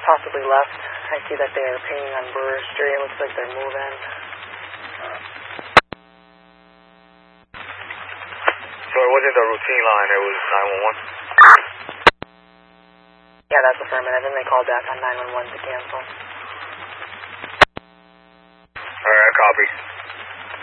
possibly left. I see that they are pinging on Brewer Street. It looks like they're moving. So it wasn't the routine line, it was 911? Yeah, that's affirmative, and they called back on 911 to cancel. Alright, I copy.